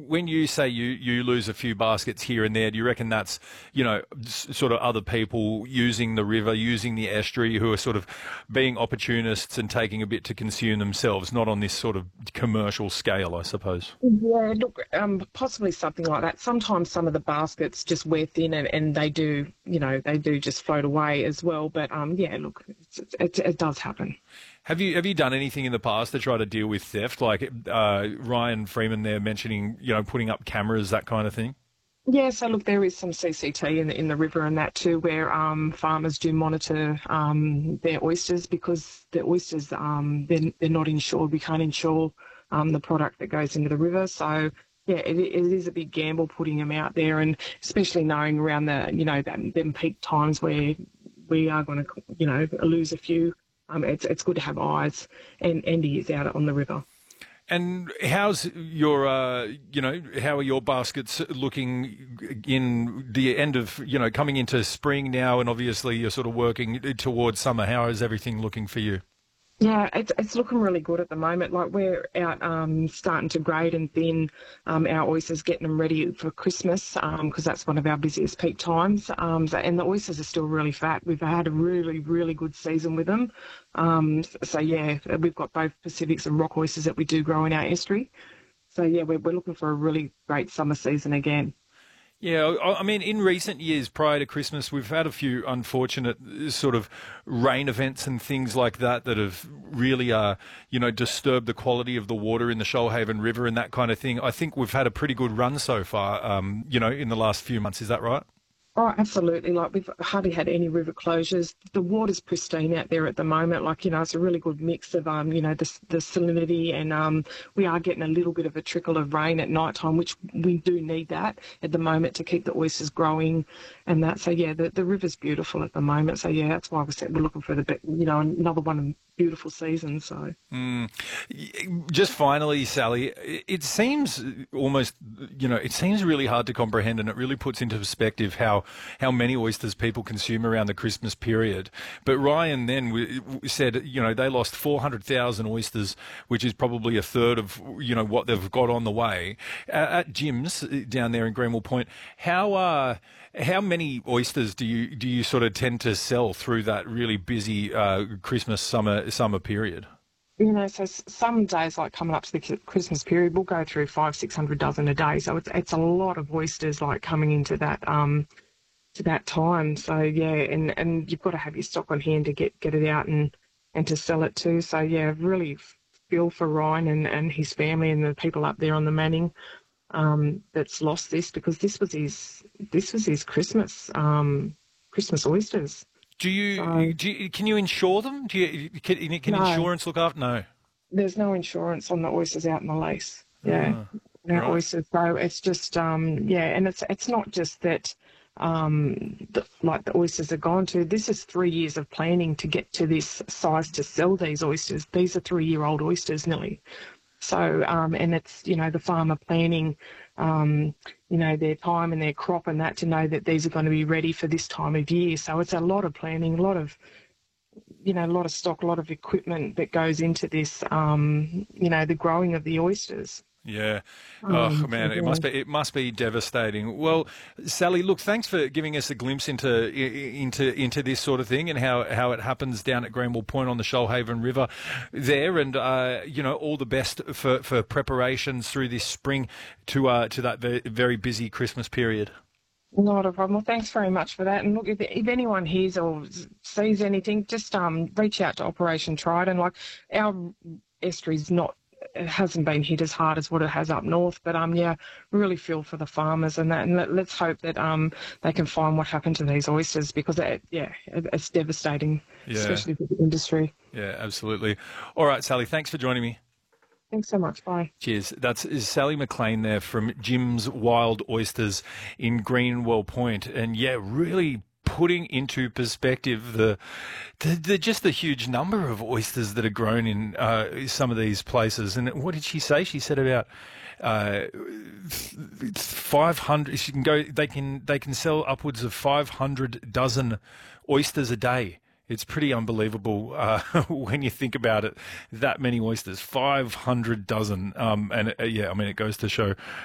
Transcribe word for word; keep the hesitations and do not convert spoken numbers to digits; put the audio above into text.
when you say you, you lose a few baskets here and there, do you reckon that's, you know, s- sort of other people using the river, using the estuary, who are sort of being opportunists and taking a bit to consume themselves, not on this sort of commercial scale, I suppose? Yeah, look, um, possibly something like that. Sometimes some of the baskets just wear thin, and, and they do, you know, they do just float away as well. But um, yeah, look, it's, it, it does happen. Have you have you done anything in the past to try to deal with theft? Like uh, Ryan Freeman there mentioning, you know, putting up cameras, that kind of thing? Yeah, so look, there is some C C T in the, in the river and that too, where um, farmers do monitor um, their oysters, because the oysters, um, they're, they're not insured. We can't insure um, the product that goes into the river. So, yeah, it, it is a big gamble putting them out there, and especially knowing around the, you know, that, them peak times where we are going to, you know, lose a few. Um, it's, it's good to have eyes and, and ears out on the river. And how's your, uh, you know, how are your baskets looking in the end of, you know, coming into spring now, and obviously you're sort of working towards summer. How is everything looking for you? Yeah, it's it's looking really good at the moment. Like, we're out um, starting to grade and thin um, our oysters, getting them ready for Christmas, um, because that's one of our busiest peak times. Um, so, and the oysters are still really fat. We've had a really, really good season with them. Um, so, yeah, we've got both Pacifics and rock oysters that we do grow in our estuary. So, yeah, we're, we're looking for a really great summer season again. Yeah, I I mean, in recent years prior to Christmas, we've had a few unfortunate uh, sort of rain events and things like that that have really, uh, you know, disturbed the quality of the water in the Shoalhaven River and that kind of thing. I think we've had a pretty good run so far, um, you know, in the last few months. Is that right? Oh, absolutely. Like, we've hardly had any river closures. The water's pristine out there at the moment. Like, you know, it's a really good mix of, um, you know, the, the salinity, and um, we are getting a little bit of a trickle of rain at night time, which we do need that at the moment to keep the oysters growing and that. So, yeah, the, the river's beautiful at the moment. So, yeah, that's why we said we're looking for the, be- you know, another one of beautiful seasons. So. Mm. Just finally, Sally, it seems almost, you know, it seems really hard to comprehend, and it really puts into perspective how, how many oysters people consume around the Christmas period. But Ryan then w- w- said, you know, they lost four hundred thousand oysters, which is probably a third of, you know, what they've got on the way. Uh, at Jim's down there in Greenwell Point, how uh, how many oysters do you do you sort of tend to sell through that really busy uh, Christmas summer summer period? You know, so s- some days, like coming up to the Ch- Christmas period, we'll go through five, six hundred dozen a day. So it's it's a lot of oysters, like, coming into that um to that time. So yeah, and and you've got to have your stock on hand to get get it out and and to sell it too. So yeah, really f- feel for Ryan and and his family and the people up there on the Manning um that's lost this, because this was his this was his Christmas um Christmas oysters. Do you, So do you can you insure them? Do you can, can no, insurance look after? No. there's no insurance on the oysters out in the lace. Yeah, Ah, no right. oysters. So it's just um yeah, and it's it's not just that um the, like the oysters are gone to. This is three years of planning to get to this size to sell these oysters. These are three year old oysters nearly. So um and it's, you know, the farmer planning um you know, their time and their crop and that, to know that these are going to be ready for this time of year. So it's a lot of planning, a lot of, you know, a lot of stock, a lot of equipment that goes into this, um, you know, the growing of the oysters. Yeah. Oh Um, so, man, it yeah. must be it must be devastating. Well, Sally, look, thanks for giving us a glimpse into i- into into this sort of thing and how, how it happens down at Greenwell Point on the Shoalhaven River there, and uh, you know, all the best for, for preparations through this spring to uh, to that very, very busy Christmas period. Not a problem. Well, thanks very much for that. And look, if, if anyone hears or s- sees anything, just um, reach out to Operation Trident. Like, our estuary's not, it hasn't been hit as hard as what it has up north, but um, yeah, really feel for the farmers and that. And let, let's hope that um, they can find what happened to these oysters, because it, yeah, it, it's devastating, Yeah, especially for the industry. yeah, absolutely. All right, Sally, thanks for joining me. Thanks so much. Bye. Cheers. That's is Sally McLean there from Jim's Wild Oysters in Greenwell Point. And yeah, really putting into perspective the, the, the just the huge number of oysters that are grown in uh, some of these places. And what did she say? She said about uh, five hundred. She can go. They can they can sell upwards of five hundred dozen oysters a day. It's pretty unbelievable uh, when you think about it. That many oysters, five hundred dozen. Um, and uh, yeah, I mean, it goes to show